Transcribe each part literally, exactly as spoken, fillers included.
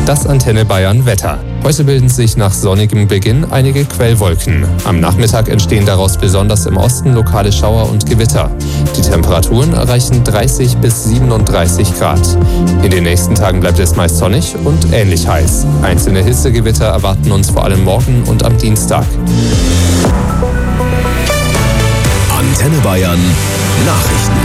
Das Antenne Bayern Wetter. Heute bilden sich nach sonnigem Beginn einige Quellwolken. Am Nachmittag entstehen daraus besonders im Osten lokale Schauer und Gewitter. Die Temperaturen erreichen dreißig bis siebenunddreißig Grad. In den nächsten Tagen bleibt es meist sonnig und ähnlich heiß. Einzelne Hitzegewitter erwarten uns vor allem morgen und am Dienstag. Antenne Bayern Nachrichten.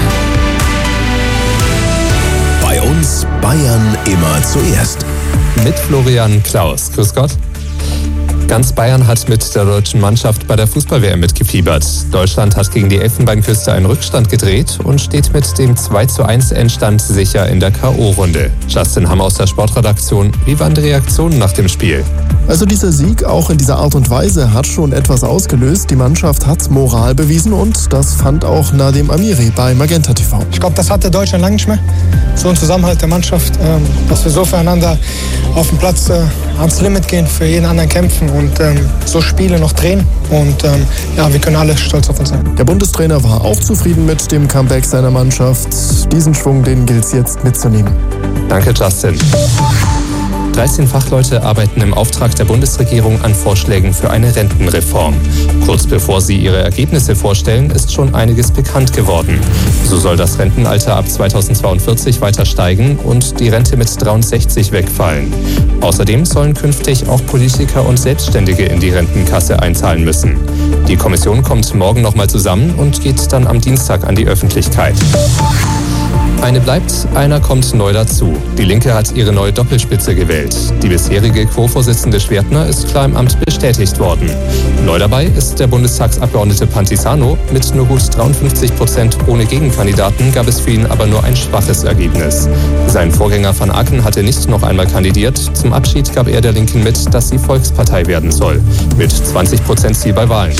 Bei uns Bayern immer zuerst. Mit Florian Klaus. Grüß Gott. Ganz Bayern hat mit der deutschen Mannschaft bei der Fußball-W M mitgefiebert. Deutschland hat gegen die Elfenbeinküste einen Rückstand gedreht und steht mit dem zwei zu eins Endstand sicher in der K O-Runde. Justin Hamm aus der Sportredaktion. Wie waren die Reaktionen nach dem Spiel? Also dieser Sieg auch in dieser Art und Weise hat schon etwas ausgelöst. Die Mannschaft hat Moral bewiesen und das fand auch Nadim Amiri bei Magenta T V. Ich glaube, das hatte Deutschland lange nicht mehr. So ein Zusammenhalt der Mannschaft, dass wir so füreinander auf dem Platz ans Limit gehen, für jeden anderen kämpfen und so Spiele noch drehen. Und ja, wir können alle stolz auf uns sein. Der Bundestrainer war auch zufrieden mit dem Comeback seiner Mannschaft. Diesen Schwung, den gilt es jetzt mitzunehmen. Danke, Justin. dreizehn Fachleute arbeiten im Auftrag der Bundesregierung an Vorschlägen für eine Rentenreform. Kurz bevor sie ihre Ergebnisse vorstellen, ist schon einiges bekannt geworden. So soll das Rentenalter ab zweitausendzweiundvierzig weiter steigen und die Rente mit dreiundsechzig wegfallen. Außerdem sollen künftig auch Politiker und Selbstständige in die Rentenkasse einzahlen müssen. Die Kommission kommt morgen nochmal zusammen und geht dann am Dienstag an die Öffentlichkeit. Eine bleibt, einer kommt neu dazu. Die Linke hat ihre neue Doppelspitze gewählt. Die bisherige Co-Vorsitzende Schwertner ist klar im Amt bestätigt worden. Neu dabei ist der Bundestagsabgeordnete Pantisano. Mit nur gut dreiundfünfzig Prozent ohne Gegenkandidaten gab es für ihn aber nur ein schwaches Ergebnis. Sein Vorgänger Van Aken hatte nicht noch einmal kandidiert. Zum Abschied gab er der Linken mit, dass sie Volkspartei werden soll. Mit zwanzig Prozent Ziel bei Wahlen.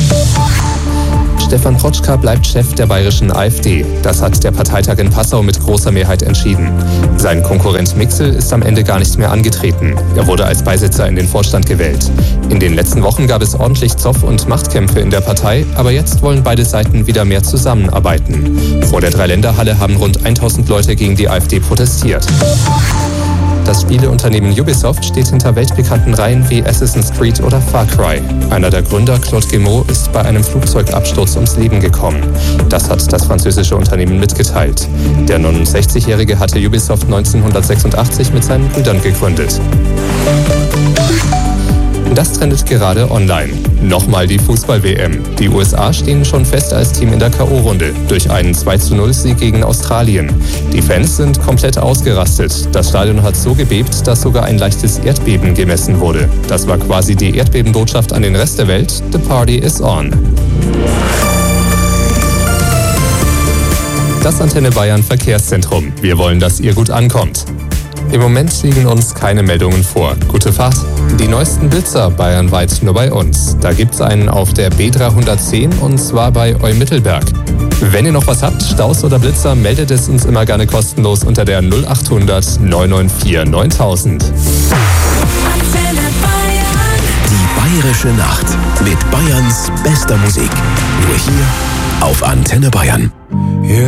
Stefan Protschka bleibt Chef der bayerischen AfD. Das hat der Parteitag in Passau mit großer Mehrheit entschieden. Sein Konkurrent Mixel ist am Ende gar nicht mehr angetreten. Er wurde als Beisitzer in den Vorstand gewählt. In den letzten Wochen gab es ordentlich Zoff und Machtkämpfe in der Partei, aber jetzt wollen beide Seiten wieder mehr zusammenarbeiten. Vor der Dreiländerhalle haben rund tausend Leute gegen die AfD protestiert. Das Spieleunternehmen Ubisoft steht hinter weltbekannten Reihen wie Assassin's Creed oder Far Cry. Einer der Gründer, Claude Guillemot, ist bei einem Flugzeugabsturz ums Leben gekommen. Das hat das französische Unternehmen mitgeteilt. Der neunundsechzigjährige hatte Ubisoft neunzehnhundertsechsundachtzig mit seinen Brüdern gegründet. Das trendet gerade online. Nochmal die Fußball-W M. Die U S A stehen schon fest als Team in der K O-Runde durch einen zwei zu null Sieg gegen Australien. Die Fans sind komplett ausgerastet. Das Stadion hat so gebebt, dass sogar ein leichtes Erdbeben gemessen wurde. Das war quasi die Erdbebenbotschaft an den Rest der Welt. The party is on. Das Antenne Bayern Verkehrszentrum. Wir wollen, dass ihr gut ankommt. Im Moment liegen uns keine Meldungen vor. Gute Fahrt. Die neuesten Blitzer bayernweit nur bei uns. Da gibt's einen auf der B dreihundertzehn und zwar bei Eumittelberg. Wenn ihr noch was habt, Staus oder Blitzer, meldet es uns immer gerne kostenlos unter der null achthundert neun neun vier neuntausend. Die bayerische Nacht mit Bayerns bester Musik. Nur hier auf Antenne Bayern.